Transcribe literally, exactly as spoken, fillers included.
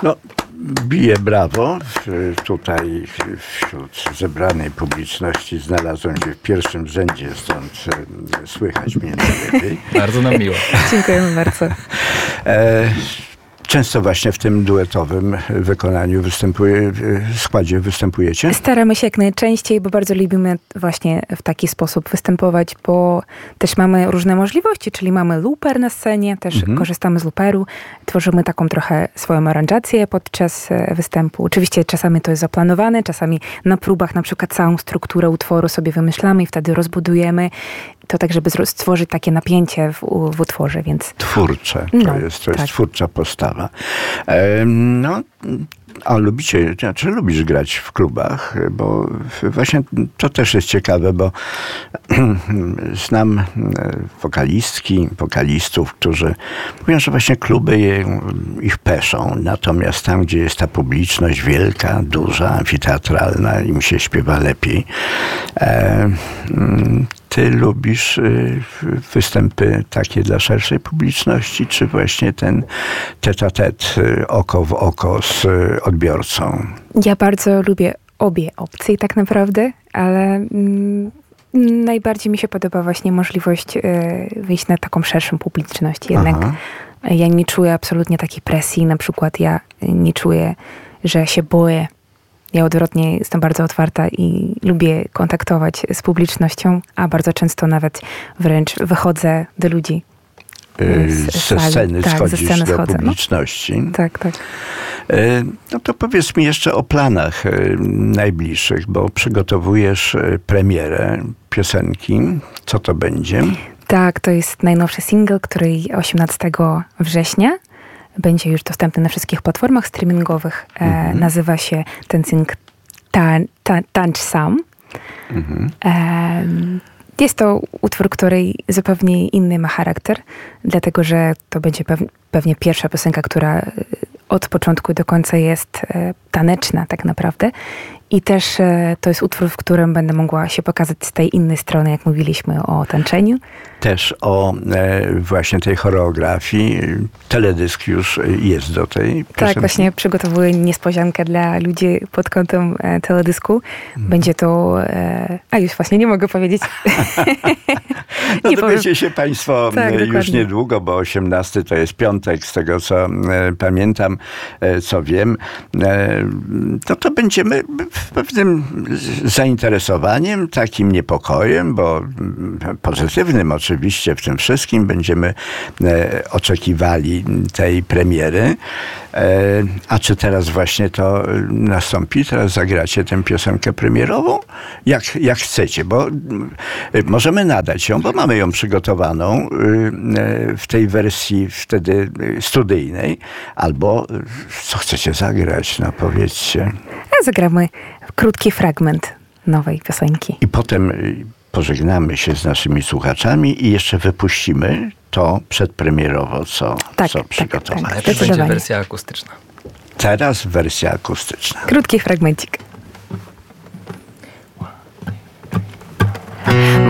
No, biję brawo. Tutaj wśród zebranej publiczności znalazłem się w pierwszym rzędzie, stąd słychać mnie najlepiej. Bardzo nam miło. Dziękujemy bardzo. E, Często właśnie w tym duetowym wykonaniu występuje, składzie występujecie? Staramy się jak najczęściej, bo bardzo lubimy właśnie w taki sposób występować, bo też mamy różne możliwości, czyli mamy looper na scenie, też mhm. korzystamy z looperu, tworzymy taką trochę swoją aranżację podczas występu. Oczywiście czasami to jest zaplanowane, czasami na próbach na przykład całą strukturę utworu sobie wymyślamy i wtedy rozbudujemy to tak, żeby stworzyć takie napięcie w, w utworze, więc... Twórcze, to no, jest, to jest tak. twórcza postawa. E, no, a lubicie, czy lubisz grać w klubach? Bo właśnie to też jest ciekawe, bo znam wokalistki, wokalistów, którzy mówią, że właśnie kluby je, ich peszą. Natomiast tam, gdzie jest ta publiczność wielka, duża, amfiteatralna, im się śpiewa lepiej. E, Ty lubisz występy takie dla szerszej publiczności, czy właśnie ten tete-a-tete, oko w oko z odbiorcą? Ja bardzo lubię obie opcje tak naprawdę, ale mm, najbardziej mi się podoba właśnie możliwość y, wyjść na taką szerszą publiczność. Jednak Aha. ja nie czuję absolutnie takiej presji. Na przykład ja nie czuję, że się boję. Ja odwrotnie jestem bardzo otwarta i lubię kontaktować z publicznością, a bardzo często nawet wręcz wychodzę do ludzi. Z, ze sceny tak, schodzisz ze sceny do schodzę. publiczności. No. Tak, tak. No to powiedz mi jeszcze o planach najbliższych, bo przygotowujesz premierę piosenki. Co to będzie? Tak, to jest najnowszy singiel, który osiemnastego września będzie już dostępny na wszystkich platformach streamingowych. Mhm. E, nazywa się ten singiel Tań ta, Tańcz Sam. Mhm. E, jest to utwór, który zupełnie inny ma charakter, dlatego że to będzie pew, pewnie pierwsza piosenka, która od początku do końca jest e, taneczna tak naprawdę. I też e, to jest utwór, w którym będę mogła się pokazać z tej innej strony, jak mówiliśmy o tańczeniu. Też o e, właśnie tej choreografii. Teledysk już jest do tej piosenki. Tak, właśnie przygotowuję niespodziankę dla ludzi pod kątem e, teledysku. Będzie to... E, a już właśnie nie mogę powiedzieć. No dowiecie się państwo tak, już dokładnie. niedługo, bo osiemnasty to jest piątek, z tego co e, pamiętam, e, co wiem. E, to to będziemy pewnym zainteresowaniem, takim niepokojem, bo pozytywnym oczywiście w tym wszystkim będziemy e, oczekiwali tej premiery. E, a czy teraz właśnie to nastąpi? Teraz zagracie tę piosenkę premierową? Jak, jak chcecie, bo e, możemy nadać ją, bo mamy ją przygotowaną e, w tej wersji wtedy studyjnej, albo co chcecie zagrać? No powiedzcie. Zagramy krótki fragment nowej piosenki. I potem pożegnamy się z naszymi słuchaczami i jeszcze wypuścimy to przedpremierowo, co, tak, co przygotowaliśmy. Tak, tak, Najpierw będzie wersja akustyczna. Teraz wersja akustyczna. Krótki fragmencik.